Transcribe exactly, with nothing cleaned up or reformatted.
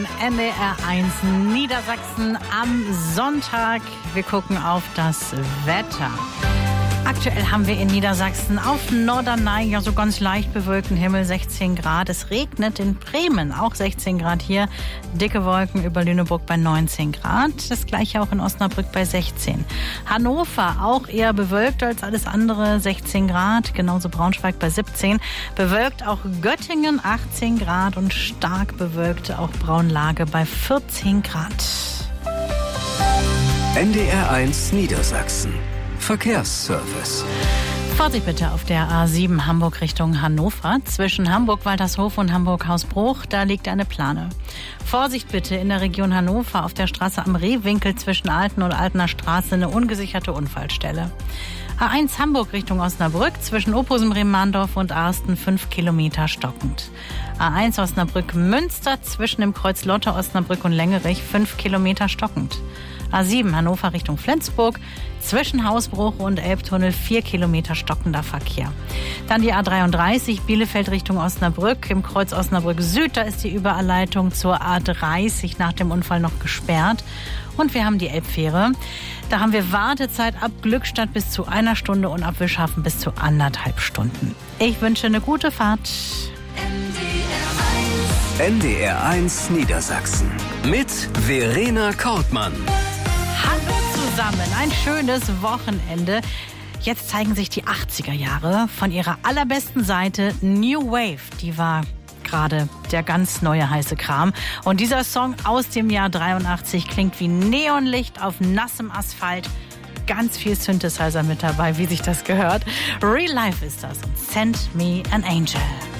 N D R eins Niedersachsen am Sonntag. Wir gucken auf das Wetter. Aktuell haben wir in Niedersachsen auf Norderney ja so ganz leicht bewölkten Himmel, sechzehn Grad. Es regnet in Bremen, auch sechzehn Grad hier. Dicke Wolken über Lüneburg bei neunzehn Grad. Das gleiche auch in Osnabrück bei sechzehn. Hannover auch eher bewölkt als alles andere, sechzehn Grad. Genauso Braunschweig bei siebzehn. Bewölkt auch Göttingen, achtzehn Grad. Und stark bewölkt auch Braunlage bei vierzehn Grad. N D R eins Niedersachsen. Verkehrsservice. Vorsicht bitte auf der A sieben Hamburg Richtung Hannover. Zwischen Hamburg-Waltershof und Hamburg-Hausbruch, da liegt eine Plane. Vorsicht bitte in der Region Hannover auf der Straße am Rehwinkel zwischen Alten und Altener Straße, eine ungesicherte Unfallstelle. A eins Hamburg Richtung Osnabrück zwischen Opusum-Rehmanndorf und Arsten fünf Kilometer stockend. A eins Osnabrück-Münster zwischen dem Kreuz Lotte, Osnabrück und Längerich fünf Kilometer stockend. A sieben Hannover Richtung Flensburg zwischen Hausbruch und Elbtunnel vier Kilometer stockender Verkehr. Dann die A dreiunddreißig Bielefeld Richtung Osnabrück im Kreuz Osnabrück Süd. Da ist die Überleitung zur A dreißig nach dem Unfall noch gesperrt. Und wir haben die Elbfähre. Da haben wir Wartezeit ab Glückstadt bis zu einer Stunde und ab Wischhafen bis zu anderthalb Stunden. Ich wünsche eine gute Fahrt. N D R eins Niedersachsen mit Verena Kortmann. Hallo zusammen, ein schönes Wochenende. Jetzt zeigen sich die achtziger Jahre von ihrer allerbesten Seite. New Wave, die war gerade der ganz neue heiße Kram. Und dieser Song aus dem Jahr dreiundachtzig klingt wie Neonlicht auf nassem Asphalt. Ganz viel Synthesizer mit dabei, wie sich das gehört. Real Life ist das und Send Me an Angel.